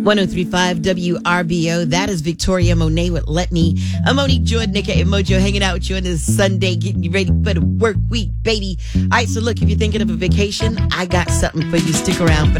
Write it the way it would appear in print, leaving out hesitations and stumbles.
1035 WRBO. That is Victoria Monet with Let Me. I'm Monique Jordan, aka Mojo, hanging out with you on this Sunday, getting you ready for the work week, baby. All right, so look, if you're thinking of a vacation, I got something for you. Stick around for that.